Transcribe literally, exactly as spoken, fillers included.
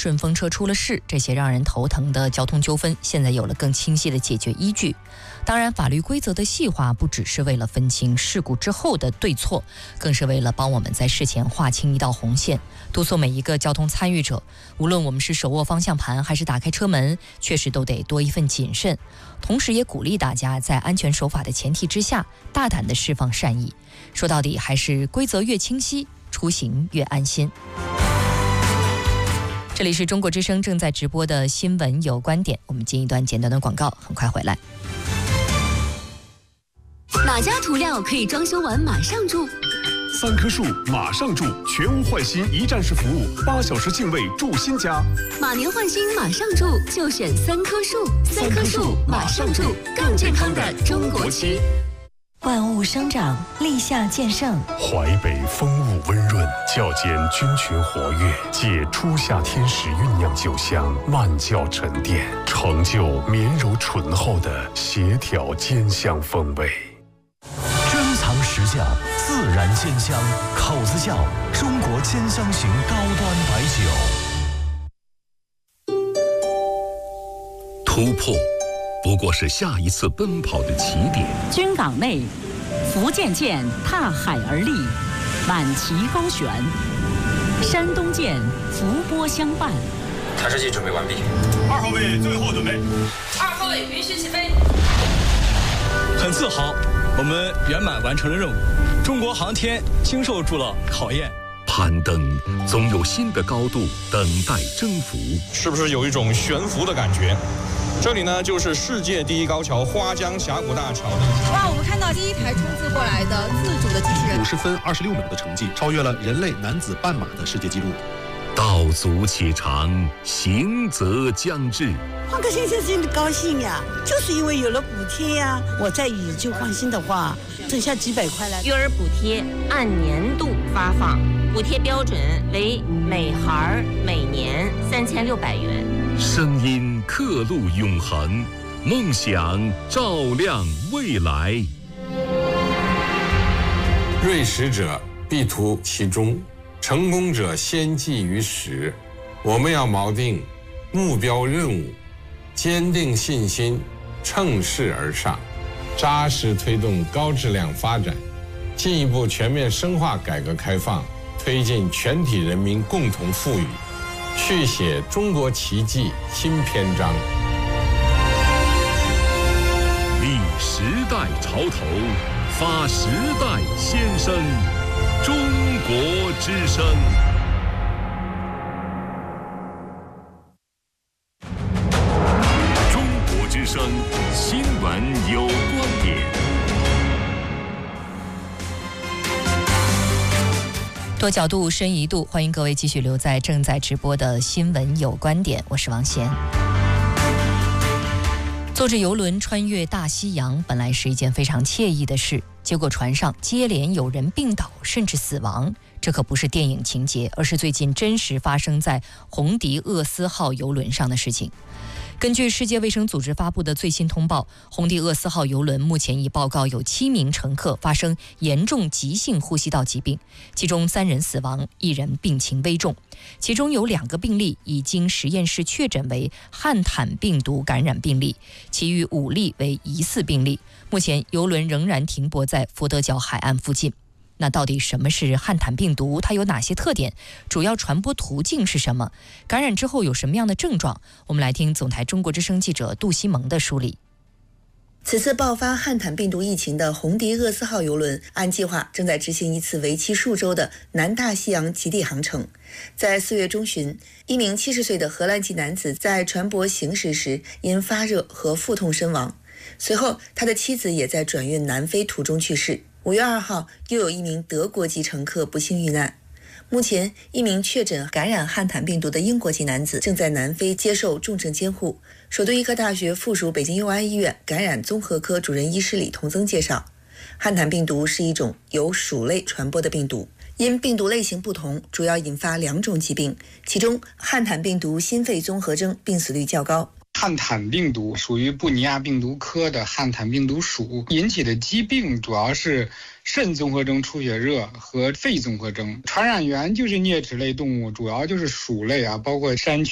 顺风车出了事，这些让人头疼的交通纠纷现在有了更清晰的解决依据。当然，法律规则的细化不只是为了分清事故之后的对错，更是为了帮我们在事前划清一道红线，督促每一个交通参与者，无论我们是手握方向盘还是打开车门，确实都得多一份谨慎。同时也鼓励大家在安全守法的前提之下，大胆地释放善意。说到底，还是规则越清晰，出行越安心。这里是中国之声正在直播的新闻有观点，我们进一段简短的广告，很快回来。 哪家涂料可以装修完马上住？ 三棵树马上住，全屋换新一站式服务，八小时净位住新家。 马年换新马上住，就选三棵树。三棵树马上住，更健康的中国漆。 万物生长，立夏见盛。 淮北风物温润，较间菌群活跃，借初夏天时酝酿酒香，慢酵沉淀，成就绵柔醇厚的协调兼香风味。 珍藏实窖，自然兼香，口子窖中国兼香型高端白酒。 突破不过是下一次奔跑的起点。 军港内，福建舰踏海而立，满旗高悬；山东舰伏波相伴。 探视器准备完毕。 二号位最后准备。 二号位允许起飞。 很自豪，我们圆满完成了任务。中国航天经受住了考验。 攀登总有新的高度等待征服。 是不是有一种悬浮的感觉？这里呢，就是世界第一高桥花江峡谷大桥。 哇，我们看到第一台冲刺过来的自主的机器人， 五十分二十六秒的成绩，超越了人类男子半马的世界纪录。 道阻且长，行则将至。 换个先生真的高兴呀，就是因为有了补贴呀。我在以旧换新的话，挣下几百块来。 育儿补贴按年度发放，补贴标准为每孩每年三千六百元。 声音刻录永恒，梦想照亮未来。 锐识者必图其中，成功者先记于始。我们要锚定目标任务，坚定信心，乘势而上，扎实推动高质量发展，进一步全面深化改革开放，推进全体人民共同富裕，续写中国奇迹新篇章。 立时代潮头，发时代先声。中国之声。中国之声新闻有观点。 多角度，深一度，欢迎各位继续留在正在直播的新闻有观点，我是王贤。坐着游轮穿越大西洋本来是一件非常惬意的事，结果船上接连有人病倒甚至死亡，这可不是电影情节，而是最近真实发生在红迪厄斯号游轮上的事情。根据世界卫生组织发布的最新通报，红迪厄斯号游轮目前已报告有七名乘客发生严重急性呼吸道疾病，其中三人死亡，一人病情危重。其中有两个病例已经实验室确诊为汉坦病毒感染病例，其余五例为疑似病例。目前游轮仍然停泊在佛得角海岸附近。那到底什么是汉坦病毒？它有哪些特点？主要传播途径是什么？感染之后有什么样的症状？我们来听总台中国之声记者杜西蒙的梳理。 此次爆发汉坦病毒疫情的红迪厄斯号游轮，按计划正在执行一次为期数周的南大西洋极地航程。在四月中旬，一名七十岁的荷兰籍男子在船舶行驶时因发热和腹痛身亡，随后他的妻子也在转运南非途中去世。五月二号，又有一名德国籍乘客不幸遇难。目前，一名确诊感染汉坦病毒的英国籍男子正在南非接受重症监护。首都医科大学附属北京佑安医院感染综合科主任医师李同增介绍，汉坦病毒是一种由鼠类传播的病毒，因病毒类型不同，主要引发两种疾病，其中汉坦病毒心肺综合征病死率较高。 汉坦病毒属于布尼亚病毒科的汉坦病毒属，引起的疾病主要是肾综合征出血热和肺综合征。传染源就是啮齿类动物，主要就是鼠类啊，包括山